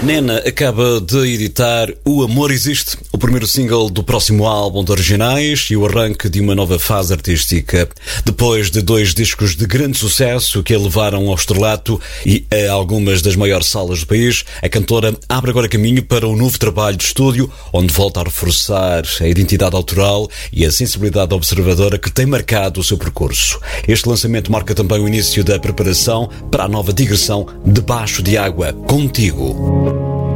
Nena acaba de editar O Amor Existe, o primeiro single do próximo álbum de Originais e o arranque de uma nova fase artística. Depois de 2 discos de grande sucesso que a levaram ao estrelato e a algumas das maiores salas do país, a cantora abre agora caminho para um novo trabalho de estúdio, onde volta a reforçar a identidade autoral e a sensibilidade observadora que tem marcado o seu percurso. Este lançamento marca também o início da preparação para a nova digressão Debaixo de Água, Contigo.